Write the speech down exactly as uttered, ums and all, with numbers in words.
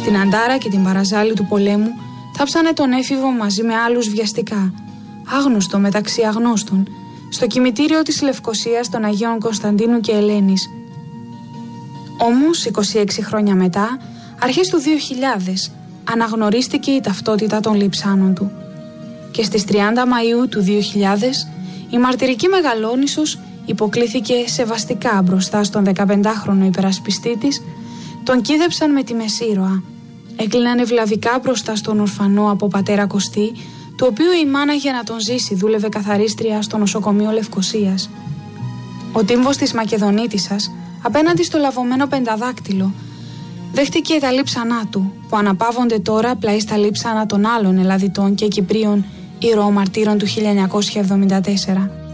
Στην Αντάρα και την Παραζάλη του πολέμου θάψανε τον έφηβο μαζί με άλλους βιαστικά, άγνωστο μεταξύ αγνώστων, στο κημητήριο της Λευκωσίας των Αγίων Κωνσταντίνου και Ελένης. Όμως, είκοσι έξι χρόνια μετά, αρχές του δύο χιλιάδες, αναγνωρίστηκε η ταυτότητα των λειψάνων του. Και στις τριάντα Μαΐου του δύο χιλιάδες, η μαρτυρική Μεγαλόνισσος υποκλήθηκε σεβαστικά μπροστά στον δεκαπεντάχρονο υπερασπιστή της, τον κίδεψαν με τη μεσήρωα. Έκλειναν ευλαβικά μπροστά στον ορφανό από πατέρα Κωστή, του οποίου η μάνα για να τον ζήσει δούλευε καθαρίστρια στο νοσοκομείο Λευκωσίας. Ο τύμβος της Μακεδονίτισσας, απέναντι στο λαβωμένο πενταδάκτυλο, δέχτηκε τα λείψανά του, που αναπαύονται τώρα πλαί στα λείψανα των άλλων Ελλαδιτών και Κυπρίων ηρωομαρτύρων του χίλια εννιακόσια εβδομήντα τέσσερα.